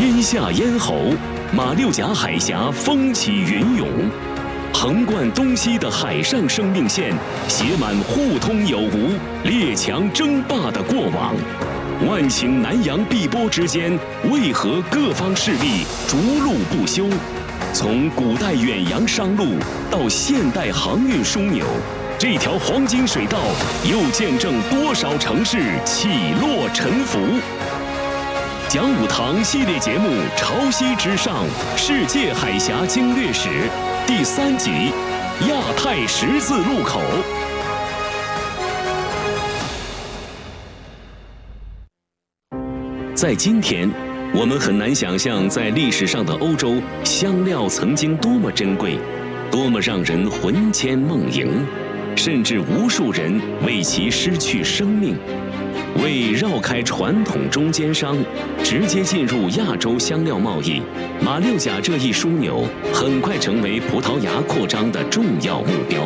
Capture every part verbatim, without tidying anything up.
天下咽喉，马六甲海峡风起云涌，横贯东西的海上生命线，写满互通有无、列强争霸的过往。万顷南洋碧波之间，为何各方势力逐鹿不休？从古代远洋商路到现代航运枢纽，这条黄金水道又见证多少城市起落沉浮？讲武堂系列节目《潮汐之上：世界海峡经略史》第三集《亚太十字路口》。在今天，我们很难想象，在历史上的欧洲，香料曾经多么珍贵，多么让人魂牵梦萦，甚至无数人为其失去生命。为绕开传统中间商，直接进入亚洲香料贸易，马六甲这一枢纽很快成为葡萄牙扩张的重要目标。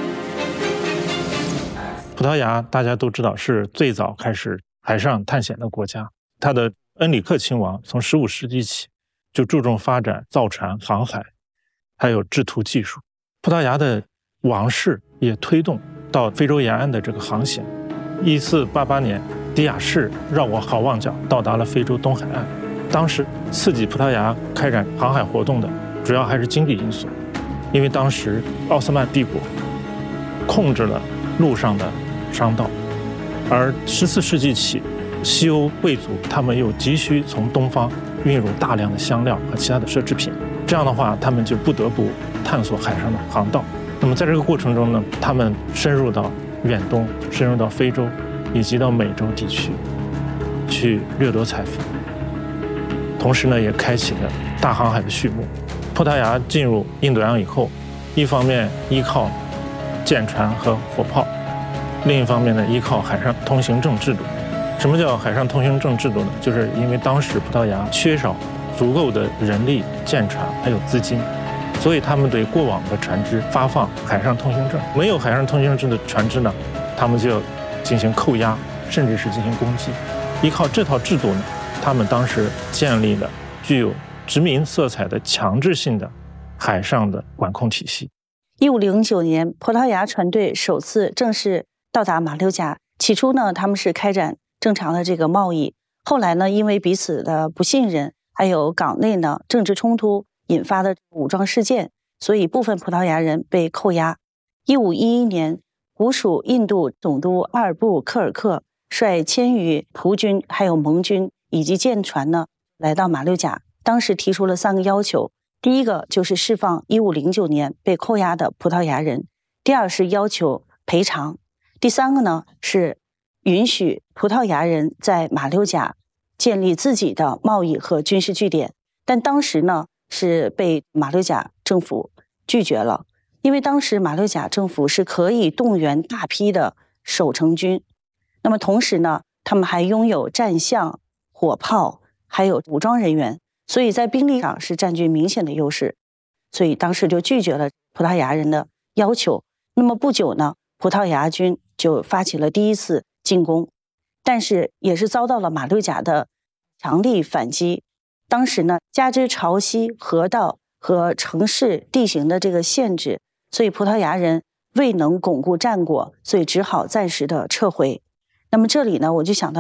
葡萄牙大家都知道是最早开始海上探险的国家，它的恩里克亲王从十五世纪起就注重发展造船、航海，还有制图技术。葡萄牙的王室也推动到非洲沿岸的这个航线。一四八八年，迪亚士绕过好望角，到达了非洲东海岸。当时刺激葡萄牙开展航海活动的，主要还是经济因素，因为当时奥斯曼帝国控制了陆上的商道，而十四世纪起，西欧贵族他们又急需从东方运入大量的香料和其他的奢侈品，这样的话，他们就不得不探索海上的航道。那么在这个过程中呢，他们深入到远东，深入到非洲，以及到美洲地区，去掠夺财富。同时呢，也开启了大航海的序幕。葡萄牙进入印度洋以后，一方面依靠舰船和火炮，另一方面呢，依靠海上通行证制度。什么叫海上通行证制度呢？就是因为当时葡萄牙缺少足够的人力、舰船还有资金，所以他们对过往的船只发放海上通行证。没有海上通行证的船只呢，他们就要进行扣押，甚至是进行攻击。依靠这套制度呢，他们当时建立了具有殖民色彩的强制性的海上的管控体系。 一五零九年，葡萄牙船队首次正式到达马六甲。起初呢，他们是开展正常的这个贸易，后来呢，因为彼此的不信任，还有港内呢政治冲突引发的武装事件，所以部分葡萄牙人被扣押。一五一一年，古属印度总督阿尔布科尔克率千余葡军还有盟军以及舰船呢来到马六甲，当时提出了三个要求。第一个就是释放一五零九年被扣押的葡萄牙人，第二是要求赔偿，第三个呢是允许葡萄牙人在马六甲建立自己的贸易和军事据点。但当时呢是被马六甲政府拒绝了，因为当时马六甲政府是可以动员大批的守城军，那么同时呢他们还拥有战象、火炮还有武装人员，所以在兵力上是占据明显的优势，所以当时就拒绝了葡萄牙人的要求。那么不久呢，葡萄牙军就发起了第一次进攻，但是也是遭到了马六甲的强力反击。当时呢，加之潮汐、河道和城市地形的这个限制，所以葡萄牙人未能巩固战果，所以只好暂时的撤回。那么这里呢，我就想到